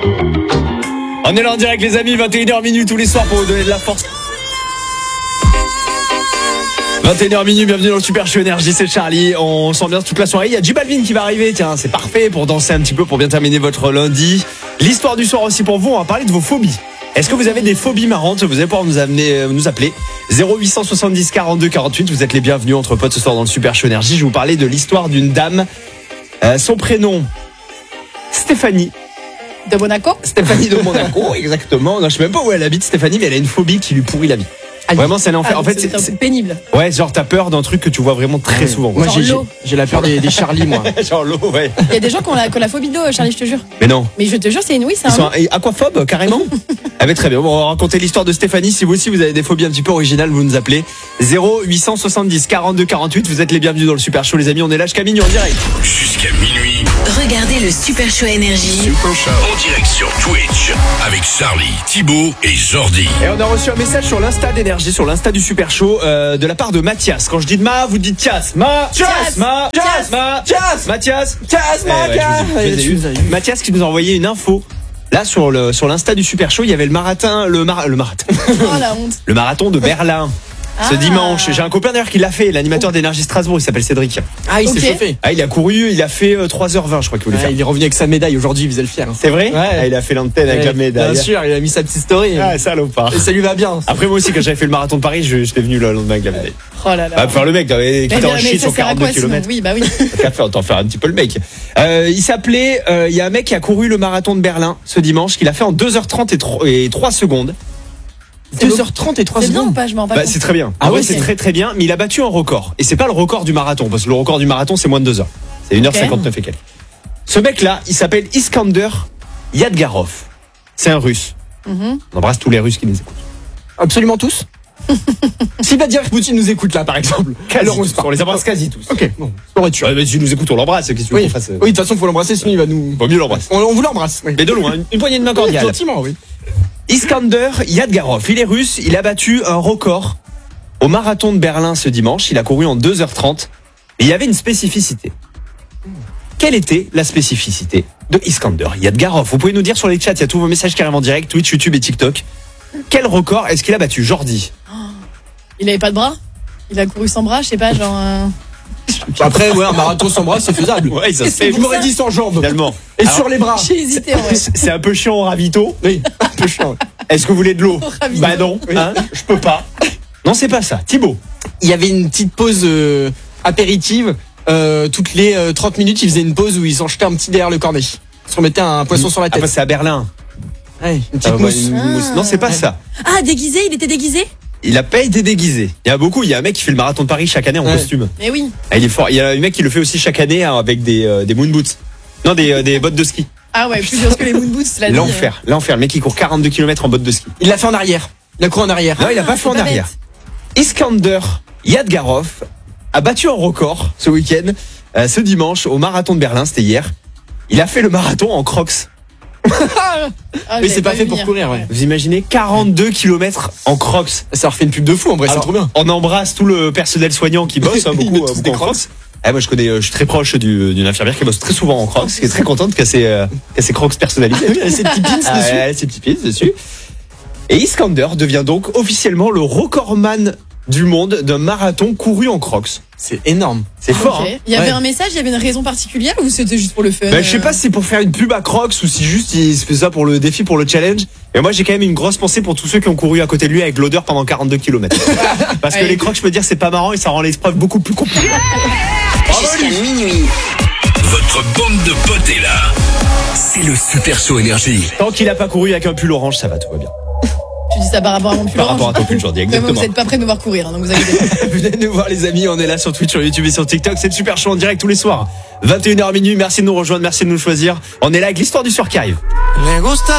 On est là en direct les amis, 21h minuit tous les soirs pour vous donner de la force. 21h minuit, bienvenue dans le Super Show Énergie, c'est Charlie. On s'ambiance toute la soirée. Il y a J Balvin qui va arriver, tiens, c'est parfait pour danser un petit peu, pour bien terminer votre lundi. L'histoire du soir aussi pour vous, on va parler de vos phobies. Est-ce que vous avez des phobies marrantes? Vous allez pouvoir nous appeler 0870 42 48. Vous êtes les bienvenus entre potes ce soir dans le Super Show Énergie. Je vais vous parler de l'histoire d'une dame. Son prénom, Stéphanie. De Monaco? Stéphanie de Monaco, exactement. Non, je sais même pas où elle habite, Stéphanie, mais elle a une phobie qui lui pourrit la vie. Vraiment, c'est l'enfer. En fait, c'est pénible. Ouais, genre t'as peur d'un truc que tu vois vraiment très souvent. Moi, j'ai la peur des Charlie, moi. Genre l'eau, ouais. Il y a des gens qui ont la phobie de l'eau, Charlie, je te jure. Mais non. Mais je te jure, c'est Ils sont aquaphobes, carrément. Ah mais très bien. Bon, on va raconter l'histoire de Stéphanie. Si vous aussi vous avez des phobies un petit peu originales, vous nous appelez 0870 42 48. Vous êtes les bienvenus dans le Super Show, les amis. On est là jusqu'à minuit en direct. Jusqu'à minuit. Regardez le Super Show Énergie. En direct sur Twitch avec Charlie, Thibaut et Jordi. Et on a reçu un message sur l'Insta d'Énergie, sur l'Insta du Super Show, de la part de Mathias. Quand je dis de Ma, vous dites Tias. Mathias, Mathias qui nous a envoyé une info. Là sur l'Insta du Super Show, il y avait le marathon. Oh la honte. Le marathon de Berlin. Ce dimanche, j'ai un copain d'ailleurs qui l'a fait, l'animateur d'Énergie Strasbourg, il s'appelle Cédric. Ah, il s'est chauffé. Ah, il a couru, il a fait 3h20, je crois qu'il voulait faire. Il est revenu avec sa médaille aujourd'hui, il faisait le fier. C'est vrai? Ouais. Ah, il a fait l'antenne avec la médaille. Bien sûr, il a mis sa petite story. Ah, salopard. Et ça lui va bien. Après, moi aussi, quand j'avais fait le marathon de Paris, j'étais venu le lendemain avec la médaille. Oh là là. Bah, faire le mec, qui était en chie sur 42 km. Oui, bah oui. T'as fait, autant faire un petit peu le mec. Il s'appelait, il y a un mec qui a couru le marathon de Berlin ce dimanche, qu'il a fait en 2h30 et 3 secondes. 2h30 et 3 C'est bien ou secondes. pas? Je m'en rends pas compte. C'est très bien. Ah ouais, c'est très très bien, mais il a battu un record. Et c'est pas le record du marathon, parce que le record du marathon, c'est moins de 2 heures. C'est 1h59 et quelques. Ce mec-là, il s'appelle Iskander Yadgarov. C'est un russe. On embrasse tous les Russes qui nous écoutent. Absolument tous. Si Vladimir Poutine nous écoute là, par exemple. Alors on les embrasse quasi tous. Ok, bon, ça aurait tué. Mais si nous écoute, on l'embrasse. Qu'est-ce que tu veux qu'on fasse? Oui, de toute façon, faut l'embrasser, sinon il va nous. Vaut mieux l'embrasser. On vous l'embrasse. Oui. Mais de loin, une poignée de main cordiale. Gentiment, oui. Iskander Yadgarov, il est russe, il a battu un record au marathon de Berlin ce dimanche, il a couru en 2h30 et il y avait une spécificité. Quelle était la spécificité de Iskander Yadgarov? Vous pouvez nous dire sur les chats, il y a tous vos messages carrément directs, Twitch, YouTube et TikTok. Quel record est-ce qu'il a battu, Jordi? Il avait pas de bras? Il a couru sans bras, je sais pas, genre. Après, ouais, un marathon sans bras, c'est faisable. Ouais, ça se fait. Je m'aurais dit sans jambes. Finalement. Et Alors, sur les bras. J'ai hésité en vrai. C'est un peu chiant au ravito. Oui, un peu chiant. Est-ce que vous voulez de l'eau? Au ravito. Bah non, hein, je peux pas. Non, c'est pas ça. Thibaut. Il y avait une petite pause apéritive. Toutes les 30 minutes, il faisait une pause où ils s'en jetaient un petit derrière le cornet. Ils se remettaient un poisson sur la Ah tête. bah c'est à Berlin. Ouais, une petite mousse. Une mousse. Non, c'est pas ça. Ah, déguisé? Il était déguisé? Il a pas été déguisé. Il y a beaucoup. Il y a un mec qui fait le marathon de Paris chaque année en costume. Mais oui. Ah, il est fort. Il y a un mec qui le fait aussi chaque année avec des moon boots. Non, des bottes de ski. Ah ouais, plus dur que les moon boots, là. L'enfer. Le mec qui court 42 km en bottes de ski. Il l'a fait en arrière. Il a couru en arrière. Non, il a pas fait en c'est pas arrière. Iskander Yadgarov a battu un record ce week-end, ce dimanche au marathon de Berlin. C'était hier. Il a fait le marathon en Crocs. Ah, Mais c'est pas fait vu pour venir. courir, ouais. Vous imaginez 42 km en Crocs. Ça refait une pub de fou, en vrai, c'est Alors, trop bien. on embrasse tout le personnel soignant qui bosse Ils beaucoup, mettent tous des en Crocs. Crocs. Ah, moi je suis très proche d'une infirmière qui bosse très souvent en Crocs, qui est très contente qu'elle ses Crocs personnalisés. Il y a ses petits pins dessus. Ouais, ses petits pins dessus. Et Iskander devient donc officiellement le recordman du monde d'un marathon couru en Crocs. C'est énorme. C'est fort. Ok. Hein. Il y avait Ouais. un message, il y avait une raison particulière ou c'était juste pour le fun? Ben, je sais pas si c'est pour faire une pub à Crocs ou si juste il se fait ça pour le défi, pour le challenge. Et moi j'ai quand même une grosse pensée pour tous ceux qui ont couru à côté de lui avec l'odeur pendant 42 km. Parce que Ouais. les Crocs, je peux dire, c'est pas marrant et ça rend l'épreuve beaucoup plus compliquée. Jusqu'à minuit. Votre bande de potes est là. C'est le Super Show Énergie. Tant qu'il a pas couru avec un pull orange, ça va, tout va bien. Tu dis ça par rapport à mon pull Par orange. rapport à ton pull, Jordi, Mais moi, exactement. vous êtes pas prêts de me voir courir, hein, donc vous inquiétez pas. Venez nous voir les amis, on est là sur Twitch, sur YouTube et sur TikTok. C'est le Super Show en direct tous les soirs. 21h minuit, merci de nous rejoindre, merci de nous choisir. On est là avec l'histoire du soir qui arrive.